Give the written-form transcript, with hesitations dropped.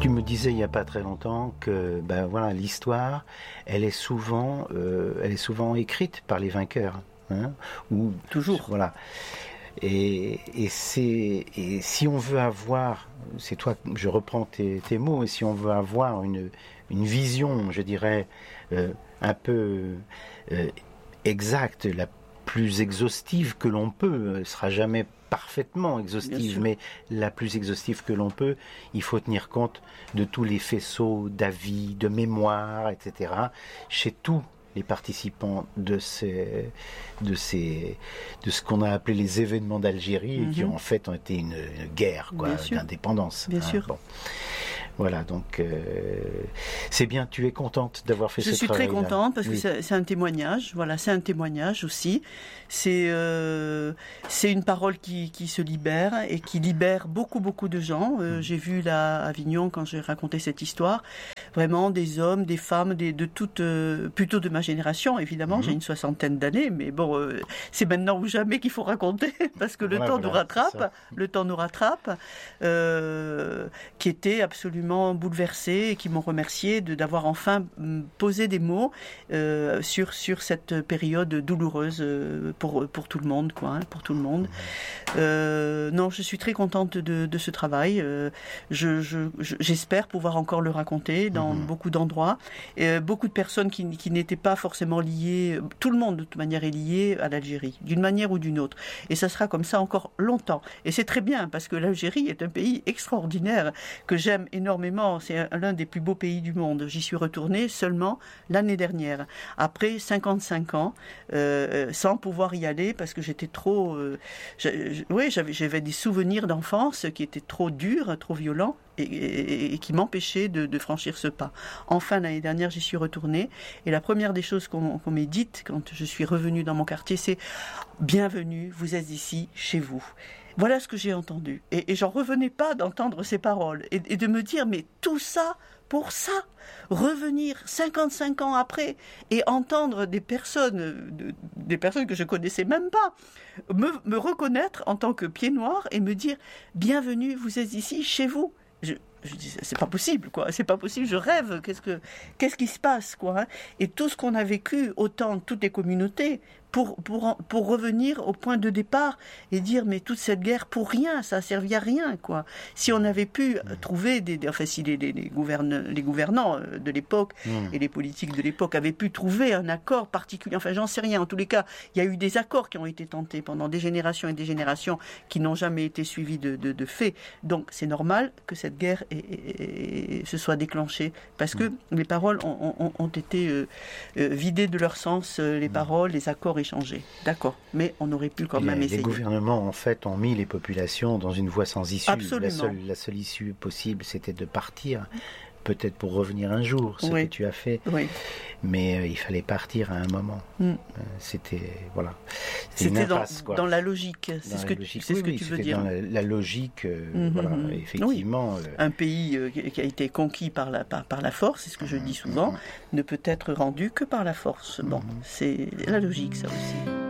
Tu me disais il n'y a pas très longtemps que voilà, l'histoire, elle est souvent écrite par les vainqueurs, hein, ou toujours. Voilà. Et si on veut avoir, c'est toi, je reprends tes mots, et si on veut avoir une vision, je dirais, un peu exacte, la plus exhaustive que l'on peut, elle sera jamais parfaitement exhaustive, mais la plus exhaustive que l'on peut, il faut tenir compte de tous les faisceaux d'avis, de mémoire, etc., chez tous les participants de ce qu'on a appelé les événements d'Algérie, et qui en fait ont été une guerre d'indépendance. Bien sûr. Bon. Voilà, donc c'est bien, tu es contente d'avoir fait ce travail. Je suis très contente parce que c'est un témoignage, voilà, c'est un témoignage aussi. C'est une parole qui se libère et qui libère beaucoup de gens. J'ai vu là à Avignon, quand j'ai raconté cette histoire, vraiment des hommes, des femmes, de toutes, plutôt de ma génération, évidemment, j'ai une 60aine d'années, mais bon, c'est maintenant ou jamais qu'il faut raconter parce que le temps nous rattrape, qui était absolument bouleversés et qui m'ont remercié d'avoir enfin posé des mots sur cette période douloureuse pour tout le monde, quoi, hein, pour tout le monde. Non, je suis très contente de ce travail. J'espère pouvoir encore le raconter dans beaucoup d'endroits. Beaucoup de personnes qui n'étaient pas forcément liées, tout le monde de toute manière est lié à l'Algérie, d'une manière ou d'une autre. Et ça sera comme ça encore longtemps. Et c'est très bien parce que l'Algérie est un pays extraordinaire que j'aime énormément. C'est l'un des plus beaux pays du monde. J'y suis retournée seulement l'année dernière, après 55 ans, sans pouvoir y aller parce que j'étais trop... j'avais des souvenirs d'enfance qui étaient trop durs, trop violents, et qui m'empêchaient de franchir ce pas. Enfin, l'année dernière, j'y suis retournée, et la première des choses qu'on m'ait dites quand je suis revenue dans mon quartier, c'est « Bienvenue, vous êtes ici, chez vous ». Voilà ce que j'ai entendu. Et j'en revenais pas d'entendre ces paroles. Et de me dire, mais tout ça, pour ça, revenir 55 ans après et entendre des personnes que je connaissais même pas, me reconnaître en tant que pied noir et me dire, bienvenue, vous êtes ici, chez vous. Je dis, c'est pas possible, quoi. C'est pas possible, je rêve. Qu'est-ce qui se passe, quoi, hein. Et tout ce qu'on a vécu, autant toutes les communautés, pour revenir au point de départ et dire, mais toute cette guerre pour rien, ça a servi à rien, quoi. Si on avait pu trouver si les gouvernants de l'époque et les politiques de l'époque avaient pu trouver un accord particulier, enfin, j'en sais rien. En tous les cas, il y a eu des accords qui ont été tentés pendant des générations et des générations qui n'ont jamais été suivis de faits. Donc, c'est normal que cette guerre se soit déclenchée parce que les paroles ont été vidées de leur sens, les paroles, les accords échangés. D'accord, mais on aurait pu quand même essayer. Les gouvernements, en fait, ont mis les populations dans une voie sans issue. Absolument. La seule issue possible, c'était de partir, peut-être pour revenir un jour, ce que tu as fait. Oui. Mais il fallait partir à un moment. C'était impasse, dans la logique. C'est ce que tu veux dire. Dans la logique, voilà, effectivement. Oui. Un pays qui a été conquis par la force, c'est ce que je dis souvent, ne peut être rendu que par la force. Bon, c'est la logique, ça aussi.